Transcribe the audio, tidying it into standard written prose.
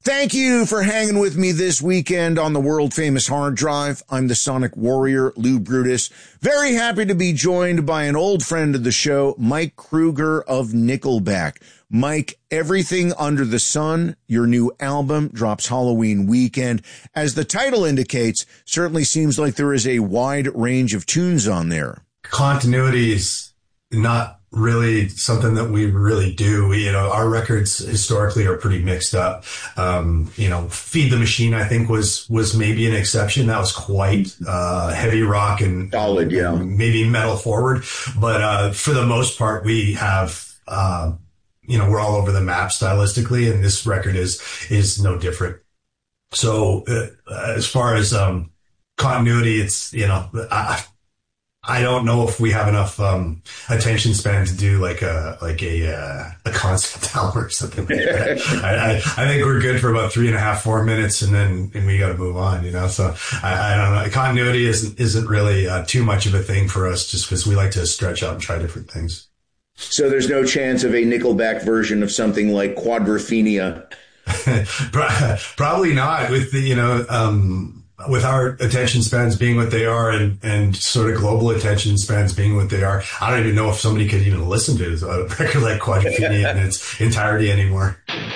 Thank you for hanging with me this weekend on the world-famous hard drive. I'm the Sonic Warrior, Lou Brutus. Very happy to be joined by an old friend of the show, Mike Kruger of Nickelback. Mike, Everything Under the Sun, your new album, drops Halloween weekend. As the title indicates, certainly seems like there is a wide range of tunes on there. Continuity is not really something that we really do. Our records historically are pretty mixed up. Feed the Machine, I think was maybe an exception. That was quite, heavy rock and solid, yeah. Maybe metal forward. But, for the most part, we have, we're all over the map stylistically, and this record is no different. So, as far as, continuity, it's, I don't know if we have enough attention span to do like a concept album or something like that. I think we're good for about 3.5, 4 minutes, and we got to move on. So I don't know. Continuity isn't really too much of a thing for us, just because we like to stretch out and try different things. So there's no chance of a Nickelback version of something like Quadrophenia. Probably not with the with our attention spans being what they are and sort of global attention spans being what they are, I don't even know if somebody could even listen to a record like Quadrophenia in its entirety anymore.